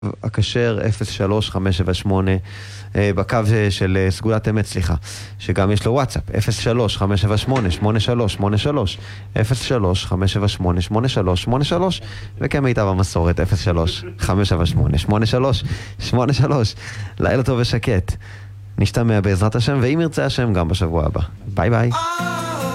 הכשר 03578 בקו של סגולת אמת, סליחה, שגם יש לו וואטסאפ 03-578-8383 03-578-8383 וכמיטב המסורת 03-578-8383. לילה טוב ושקט, נשתמע בעזרת השם, ואם ירצה השם גם בשבוע הבא. ביי ביי.